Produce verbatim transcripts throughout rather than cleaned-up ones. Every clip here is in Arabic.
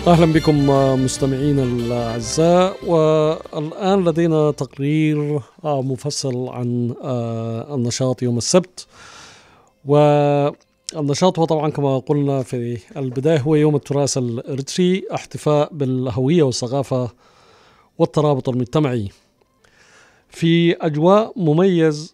أهلا بكم مستمعين الأعزاء، والآن لدينا تقرير مفصل عن النشاط يوم السبت. والنشاط هو طبعا كما قلنا في البداية هو يوم التراث الإريتري، احتفاء بالهوية والثقافة والترابط المجتمعي في أجواء مميز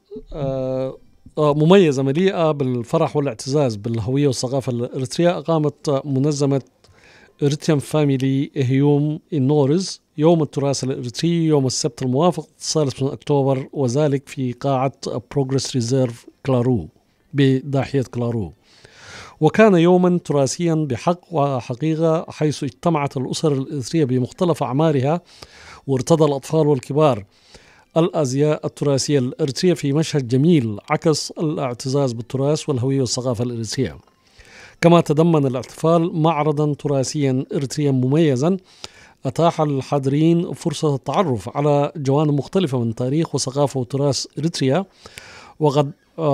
مميزة مليئة بالفرح والاعتزاز بالهوية والثقافة الإريترية. أقامت منظمة إريتريان فاميلي هيوم إنورز يوم التراث الإريتري يوم السبت الموافق الثالث من أكتوبر، وذلك في قاعة بروغرس ريزيرف كلارو بضاحية كلارو. وكان يوما تراثيا بحق وحقيقة، حيث اجتمعت الأسر الإريترية بمختلف أعمارها وارتضى الأطفال والكبار الأزياء التراثية الإريترية في مشهد جميل عكس الاعتزاز بالتراث والهوية والثقافة الإريترية. كما تضمن الاحتفال معرضا تراثيا إريتريا مميزا أتاح للحاضرين فرصة التعرف على جوانب مختلفة من تاريخ وثقافة وتراث إريتريا. وقد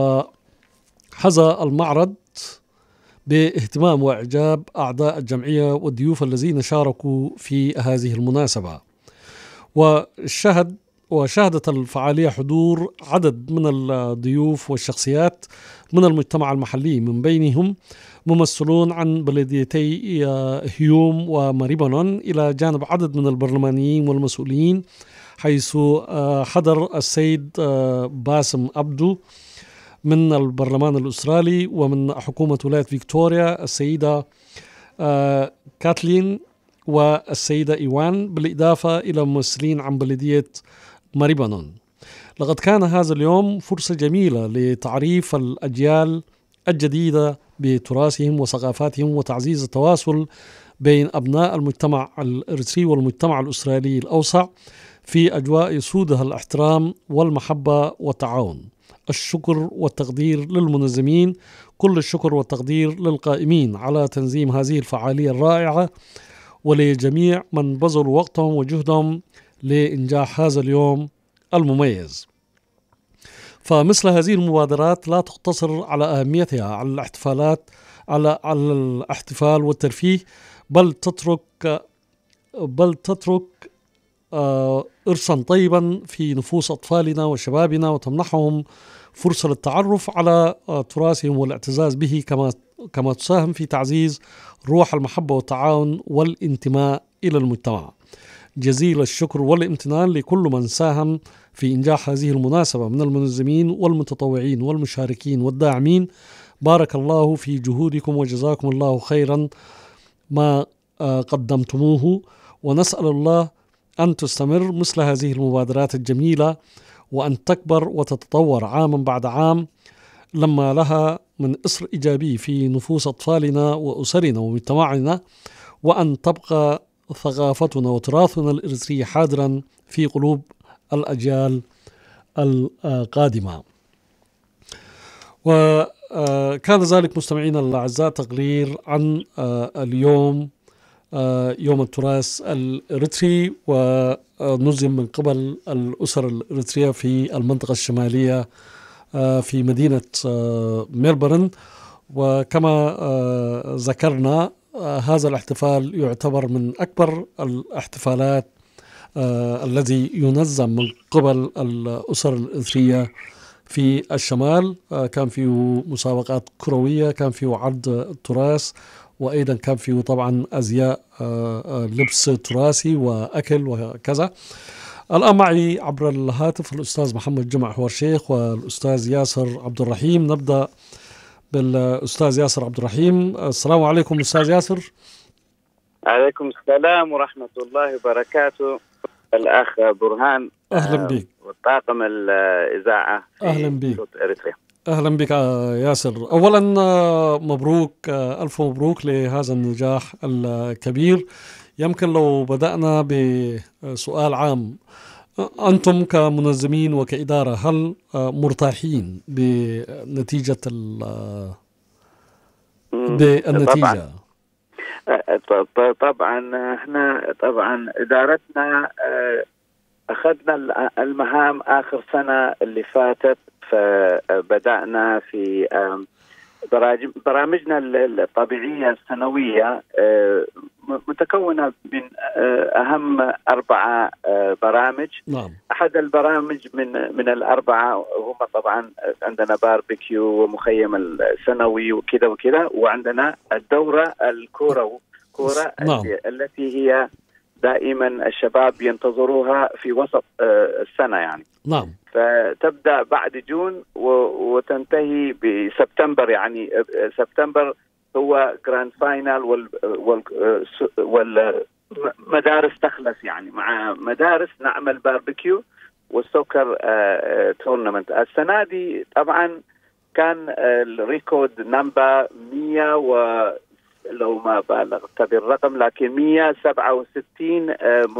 حظى المعرض باهتمام وإعجاب أعضاء الجمعية والضيوف الذين شاركوا في هذه المناسبة. وشهد وشهدت الفعالية حضور عدد من الضيوف والشخصيات من المجتمع المحلي، من بينهم ممثلون عن بلديتي هيوم وماريبانون، إلى جانب عدد من البرلمانيين والمسؤولين، حيث حضر السيد باسم أبدو من البرلمان الأسترالي، ومن حكومة ولاية فيكتوريا السيدة كاتلين والسيدة إيوان، بالإضافة إلى ممثلين عن بلدية ماريبانون. لقد كان هذا اليوم فرصة جميلة لتعريف الأجيال الجديدة بتراثهم وثقافاتهم، وتعزيز التواصل بين أبناء المجتمع الإريتري والمجتمع الأسترالي الأوسع في أجواء يسودها الاحترام والمحبة والتعاون. الشكر والتقدير للمنظمين، كل الشكر والتقدير للقائمين على تنظيم هذه الفعالية الرائعة، ولجميع من بذلوا وقتهم وجهدهم لإنجاح هذا اليوم المميز. فمثل هذه المبادرات لا تقتصر على أهميتها على الاحتفالات على على الاحتفال والترفيه، بل تترك بل تترك آه إرثا طيبا في نفوس أطفالنا وشبابنا، وتمنحهم فرصة للتعرف على آه تراثهم والاعتزاز به، كما كما تساهم في تعزيز روح المحبة والتعاون والانتماء إلى المجتمع. جزيل الشكر والامتنان لكل من ساهم في إنجاح هذه المناسبة من المنظمين والمتطوعين والمشاركين والداعمين. بارك الله في جهودكم وجزاكم الله خيرا ما قدمتموه، ونسأل الله أن تستمر مثل هذه المبادرات الجميلة، وأن تكبر وتتطور عاما بعد عام، لما لها من إثر إيجابي في نفوس أطفالنا وأسرنا ومجتمعنا، وأن تبقى ثقافتنا وتراثنا الإريتري حاضرا في قلوب الأجيال القادمة. وكان ذلك مستمعينا الأعزاء تقرير عن اليوم يوم التراث الإريتري، ونظم من قبل الأسر الإريترية في المنطقة الشمالية في مدينة ميلبورن. وكما ذكرنا هذا الاحتفال يعتبر من أكبر الاحتفالات آه الذي ينظم من قبل الأسر الإريترية في الشمال. آه كان فيه مسابقات كروية، كان فيه عرض التراث، وأيضا كان فيه طبعا أزياء آه لبس تراثي وأكل وكذا. الآن معي عبر الهاتف الأستاذ محمد جمع حوار شيخ والأستاذ ياسر عبد الرحيم. نبدأ بالأستاذ ياسر عبد الرحيم. السلام عليكم أستاذ ياسر. عليكم السلام ورحمة الله وبركاته. الأخ برهان أهلا بك والطاقم الإذاعة أهلا بك. إريتريا. أهلا بك ياسر. أولا مبروك، ألف مبروك لهذا النجاح الكبير. يمكن لو بدأنا بسؤال عام، أنتم كمنظمين وكإدارة هل مرتاحين بنتيجة بالنتيجة؟ طبعا طبعا احنا طبعا إدارتنا أخذنا المهام آخر سنة اللي فاتت، فبدأنا في برامجنا الطبيعية السنوية متكونة من أهم أربعة برامج. نعم. أحد البرامج من من الأربعة هم طبعا عندنا باربيكيو ومخيم السنوي وكذا وكذا، وعندنا الدورة الكورة كورة نعم. التي هي دائما الشباب ينتظروها في وسط السنة يعني. نعم. فتبدأ بعد جون وتنتهي بسبتمبر، يعني سبتمبر هو جراند فاينال وال وال والمدارس تخلص، يعني مع مدارس نعمل باربيكيو والسوكر تورنمنت. السنة دي طبعا كان الريكورد نمبر مية و لو ما بالغت بالرقم لكن مية وسبعة وستين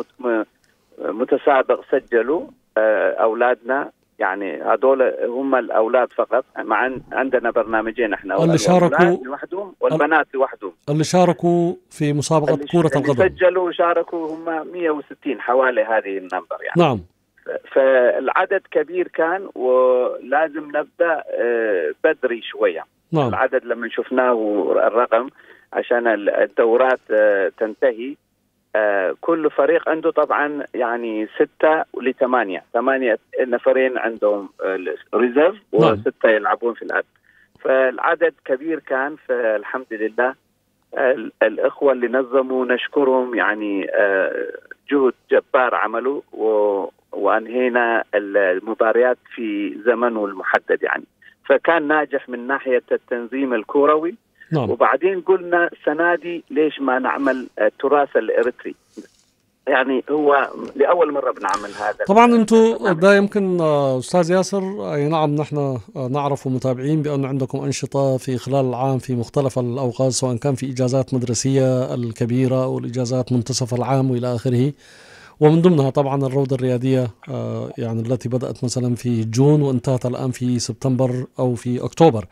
متسابق سجلوا أولادنا، يعني هذول هم الأولاد فقط، مع عندنا برنامجين احنا اللي شاركوا لوحدهم والبنات لوحدهم اللي شاركوا في مسابقة اللي كرة القدم. اللي سجلوا وشاركوا هم مية وستين حوالي هذه النمبر يعني. نعم. فالعدد كبير كان ولازم نبدأ بدري شوية. نعم. العدد لما شفناه الرقم عشان الدورات تنتهي، كل فريق عنده طبعا يعني ستة لثمانية ثمانية نفرين عندهم ريزيرف وستة يلعبون في العدد، فالعدد كبير كان. فالحمد لله الإخوة اللي نظموا نشكرهم، يعني جهد جبار عملوا وأنهينا المباريات في زمنه المحدد يعني، فكان ناجح من ناحية التنظيم الكروي. نعم. وبعدين قلنا السنة دي ليش ما نعمل التراث الإريتري، يعني هو لأول مرة بنعمل هذا. طبعا أنتم ده يمكن أستاذ ياسر، أي نعم نحن نعرف ومتابعين بأن عندكم أنشطة في خلال العام في مختلف الأوقات، سواء كان في إجازات مدرسية الكبيرة أو الإجازات منتصف العام وإلى آخره، ومن ضمنها طبعا الروضة الرياضية يعني التي بدأت مثلا في جون وانتهت الآن في سبتمبر أو في أكتوبر.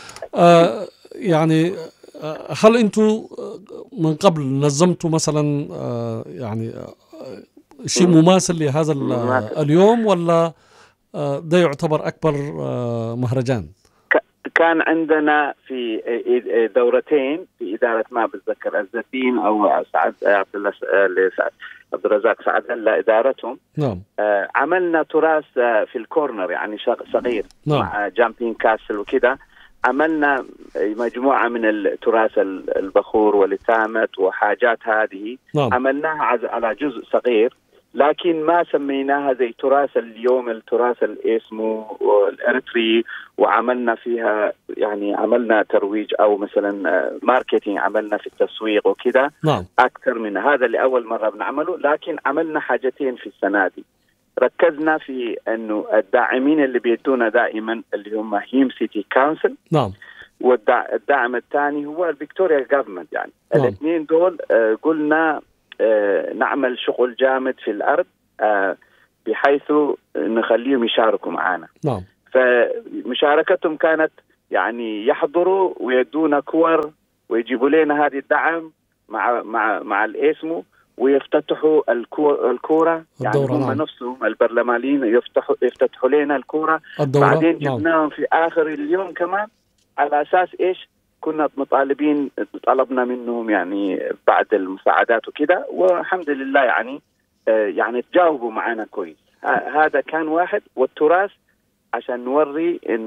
يعني هل أنتم من قبل نظمتوا مثلا يعني شيء مماثل لهذا اليوم، ولا ده يعتبر أكبر مهرجان؟ كان عندنا في دورتين في إدارة ما بتذكر الزتين أو سعد عبد الرزاق سعد هلا إدارتهم. نعم. عملنا تراث في الكورنر يعني صغير. نعم. مع جامبين كاسل وكده، عملنا مجموعة من التراث البخور والتامت وحاجات هذه. نعم. عملناها على جزء صغير، لكن ما سميناها زي تراث اليوم التراث الاسمه والإريتري، وعملنا فيها يعني عملنا ترويج أو مثلا ماركتينج، عملنا في التسويق وكذا. نعم. أكثر من هذا اللي أول مرة بنعمله، لكن عملنا حاجتين في السنة دي. ركزنا في انه الداعمين اللي بيدونا دائما اللي هم هيم سيتي كونسل. نعم. والدعم الثاني هو الفيكتوريا جوفرمنت، يعني نعم. الاثنين دول آه قلنا آه نعمل شغل جامد في الارض آه بحيث نخليهم يشاركوا معنا. نعم. فمشاركتهم كانت يعني يحضروا ويدونا كور ويجيبوا لنا هذه الدعم مع مع مع الاسمو ويفتتحوا الكورة، يعني هم نعم. نفسهم البرلمانيين يفتحوا يفتتحوا لنا الكورة. بعدين جبناهم نعم. في آخر اليوم كمان على أساس إيش كنا مطالبين طلبنا منهم يعني بعد المساعدات وكده، والحمد لله يعني آه يعني تجاوبوا معنا كويس. هذا كان واحد. والتراث عشان نوري إن